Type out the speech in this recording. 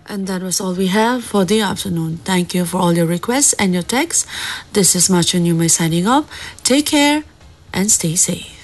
And that was all we have for the afternoon. Thank you for all your requests and your texts. This is Machu Nyume signing off. Take care and stay safe.